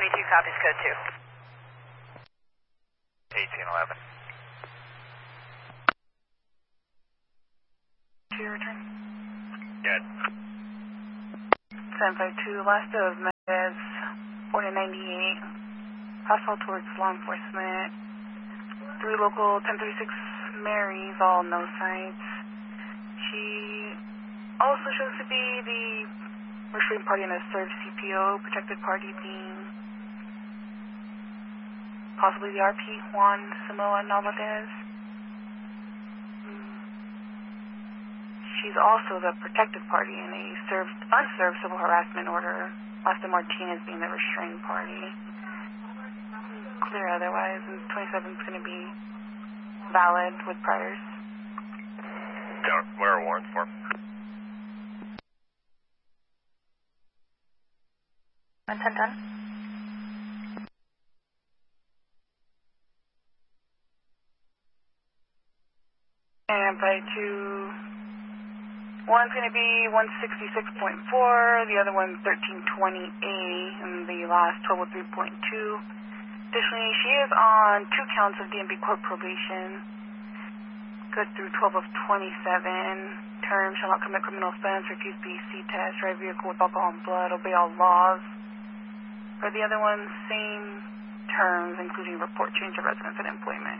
copies code 2. 1811. Your return. Good. 752, last of Mendez, 4098. Hostile towards law enforcement. 3 local, 1036 Marys, all no sights. She also shows to be the restrained party in a served CPO, protected party being possibly the RP, Juan Samoa Navaldez. She's also the protected party in a unserved civil harassment order, Lester Martinez being the restrained party. Clear otherwise, and 27 is going to be valid with priors. Where are warrants for? 1010. And by 2... One's going to be 166.4, the other one's 1320A, and the last 1203.2. Additionally, she is on 2 counts of DMV court probation. Good through 12 of 27. Term, shall not commit criminal offense, refuse BC test, drive vehicle with alcohol and blood, obey all laws. For the other one, same terms, including report change of residence and employment.